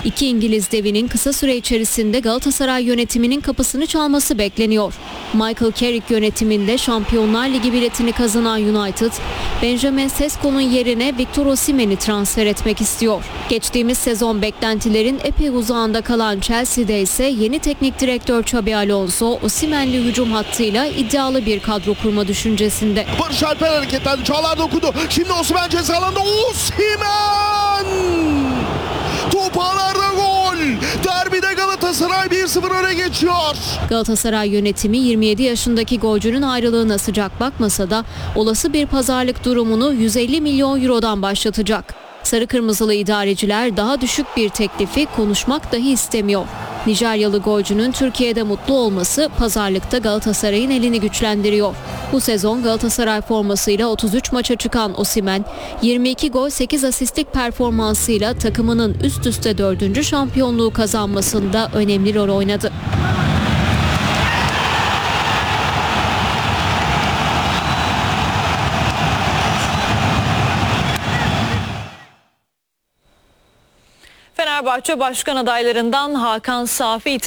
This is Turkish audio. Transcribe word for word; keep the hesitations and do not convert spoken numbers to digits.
İki İngiliz devinin kısa süre içerisinde Galatasaray yönetiminin kapısını çalması bekleniyor. Michael Carrick yönetiminde Şampiyonlar Ligi biletini kazanan United, Benjamin Sesko'nun yerine Victor Osimhen'i transfer etmek istiyor. Geçtiğimiz sezon beklentilerin epey uzağında kalan Chelsea'de ise yeni teknik direktör Xabi Alonso, Osimhen'li hücum hattıyla iddialı bir kadro kurma düşüncesinde. Barış Alper hareketlendi. Çağlar dokundu. Şimdi Osimhen ceza alanında. Osimhen! Top ağlarda gol. Derbide Galatasaray bir sıfır öne geçiyor. Galatasaray yönetimi yirmi yedi yaşındaki golcünün ayrılığına sıcak bakmasa da olası bir pazarlık durumunu yüz elli milyon eurodan başlatacak. Sarı kırmızılı idareciler daha düşük bir teklifi konuşmak dahi istemiyor. Nijeryalı golcünün Türkiye'de mutlu olması pazarlıkta Galatasaray'ın elini güçlendiriyor. Bu sezon Galatasaray formasıyla otuz üç maça çıkan Osimhen, yirmi iki gol sekiz asistlik performansıyla takımının üst üste dördüncü şampiyonluğu kazanmasında önemli rol oynadı. Fenerbahçe başkan adaylarından Hakan Safi